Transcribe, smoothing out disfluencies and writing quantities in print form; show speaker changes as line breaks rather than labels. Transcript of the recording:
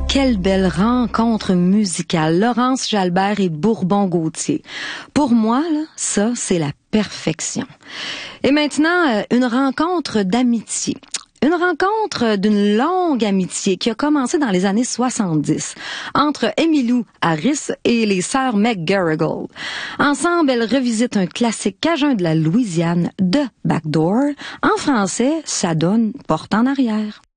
Quelle belle rencontre musicale. Laurence Jalbert et Bourbon-Gauthier. Pour moi, là, ça, c'est la perfection. Et maintenant, une rencontre d'amitié. Une rencontre d'une longue amitié qui a commencé dans les années 70 entre Emmylou Harris et les sœurs McGarrigle. Ensemble, elles revisitent un classique cajun de la Louisiane, de Backdoor. En français, ça donne Porte en arrière.